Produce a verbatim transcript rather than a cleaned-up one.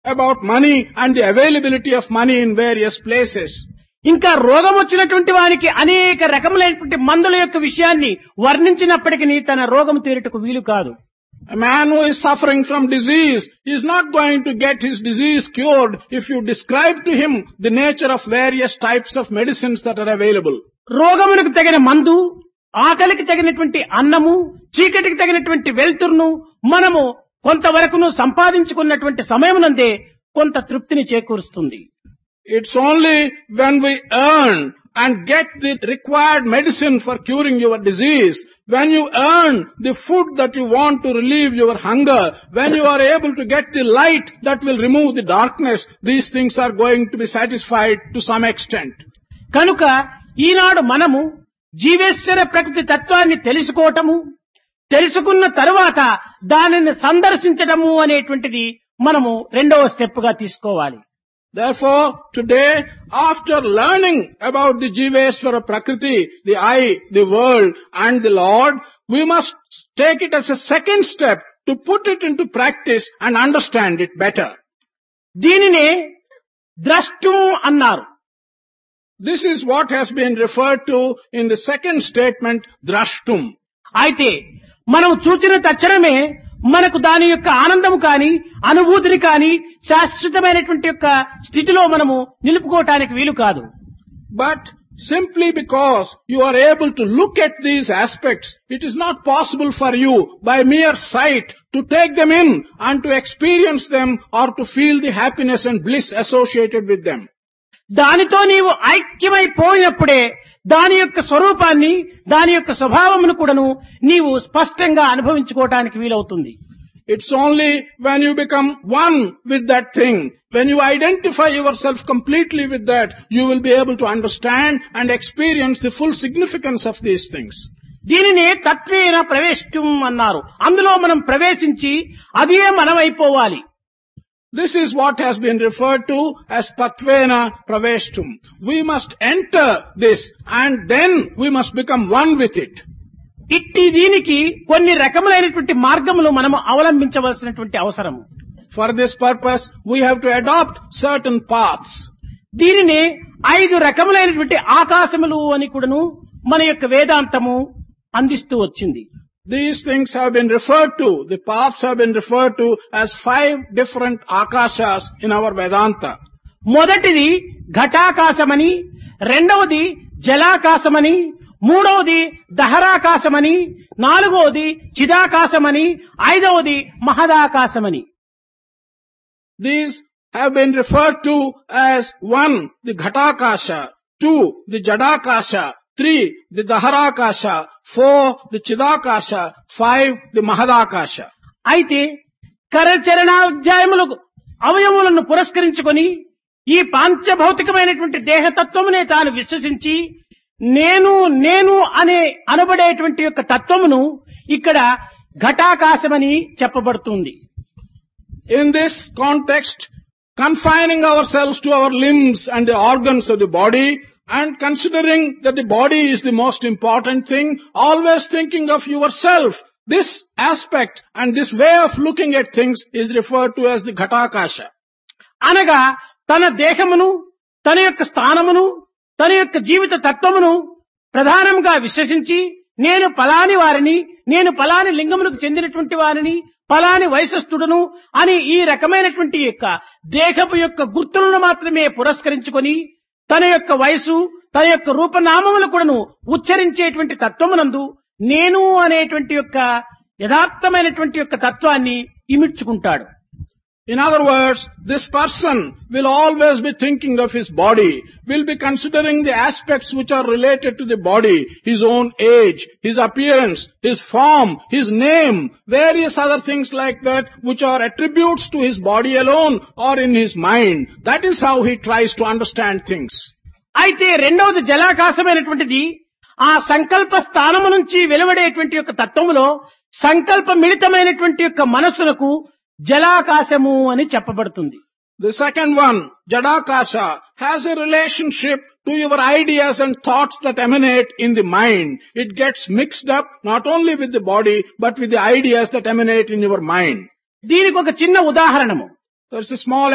about money and the availability of money in various places. ఇంకా రోగం వచ్చినటువంటి వానికి అనేక రకములైనటువంటి మందుల యొక్క విషయాన్ని వర్ణించినప్పటికీ తన రోగం తీరుటకు వీలు కాదు. A man who is suffering from disease is not going to get his disease cured if you describe to him the nature of various types of medicines that are available. రోగమునకు తగిన మందు, ఆకలికి తగినటువంటి అన్నము, చీకటికి తగినటువంటి వెలుతురును మనము కొంతవరకును సంపాదించుకున్నటువంటి సమయమునందే కొంత తృప్తిని చేకూరుస్తుంది. It's only when we earn and get the required medicine for curing your disease, when you earn the food that you want to relieve your hunger, when you are able to get the light that will remove the darkness, these things are going to be satisfied to some extent. కనుక ఈనాడు మనము జీవేశ్వర ప్రకృతి తత్వాన్ని తెలుసుకోవటము, తెలుసుకున్న తరువాత దానిని సందర్శించటము అనేటువంటిది మనము రెండవ స్టెప్ గా తీసుకోవాలి. Therefore, today, after learning about the Jiveswara Prakriti, the I, the world, and the Lord, we must take it as a second step to put it into practice and understand it better. దీనినే ద్రష్టం అన్నారు. This is what has been referred to in the second statement, drashtum. అయితే మనం చూచిన తక్షణమే మనకు దాని యొక్క ఆనందము కాని అనుభూతిని కాని శాశ్వతమైనటువంటి యొక్క స్థితిలో మనము నిలుపుకోవటానికి వీలు కాదు. But simply because you are able to look at these aspects, it is not possible for you by mere sight to take them in and to experience them or to feel the happiness and bliss associated with them. దానితో నీవు ఐక్యమైపోయినప్పుడే దాని యొక్క స్వరూపాన్ని, దాని యొక్క స్వభావమును కూడాను నీవు స్పష్టంగా అనుభవించుకోవటానికి వీలవుతుంది. It's only when you become one with that thing, when you identify yourself completely with that, you will be able to understand and experience the full significance of these things. దీనినే తత్వేన ప్రవేశం అన్నారు. అందులో మనం ప్రవేశించి అదే మనమైపోవాలి. This is what has been referred to as Tatvena Praveshtum. We must enter this and then we must become one with it. ఇట్టి దీనికి కొన్ని రకములైనటువంటి మార్గములు మనము అవలంబించవలసినటువంటి అవసరము. For this purpose, we have to adopt certain paths. దీనిని ఐదు రకములైనటువంటి ఆకాశములు అని కూడాను మన యొక్క వేదాంతము అందిస్తూ వచ్చింది. These things have been referred to, the paths have been referred to as five different akashas in our Vedanta. మొదటిది ఘటాకాశమని, రెండవది జలాకాశమని, మూడవది దహరాకాశమని, నాలుగవది చిదాకాశమని, ఐదవది మహదాకాశమని. These have been referred to as one, the Ghatakasha, two, the Jadakasha, three, the Daharakasha, four, the Chidakasha, five, the Mahadakasha. అయితే కరచరణాధ్యాయములకు అవయములను పురస్కరించుకొని ఈ పాంచభౌతికమైనటువంటి దేహతత్వమునే తాను విశ్వసించి నేను నేను అనే అనబడేటువంటి యొక్క తత్వమును ఇక్కడ ఘటాకాశమని చెప్పబడుతుంది. In this context, confining ourselves to our limbs and the organs of the body, and considering that the body is the most important thing, always thinking of yourself, this aspect and this way of looking at things is referred to as the Ghatakasha. అనగా తన దేహమును, తన యొక్క స్థానమును, తన యొక్క జీవిత తత్వమును ప్రధానంగా విశ్వసించి నేను పలాని వారిని, నేను పలాని లింగములకు చెందినటువంటి వారిని, పలాని వయస్సుడును అని ఈ రకమైనటువంటి యొక్క దేహపు యొక్క గుర్తులను మాత్రమే పురస్కరించుకొని తన యొక్క వయసు, తన యొక్క రూపనామములు కూడాను ఉచ్చరించేటువంటి తత్వమునందు నేను అనేటువంటి యొక్క యథార్థమైనటువంటి యొక్క తత్వాన్ని ఇమిడ్చుకుంటాడు. In other words, this person will always be thinking of his body, will be considering the aspects which are related to the body, his own age, his appearance, his form, his name, various other things like that which are attributes to his body alone or in his mind. That is how he tries to understand things. అయితే రెండవది జలాకాశమైనటువంటిది ఆ సంకల్ప స్థానము నుంచి వెలువడేటువంటి యొక్క తత్వములో సంకల్ప మిళితమైనటువంటి యొక్క మనస్సులకు జలాకాశము అని చెప్పబడుతుంది. The second one, Jadakasha, has a relationship to your ideas and thoughts that emanate in the mind. It gets mixed up not only with the body but with the ideas that emanate in your mind. దీనికి ఒక చిన్న ఉదాహరణము. There's a small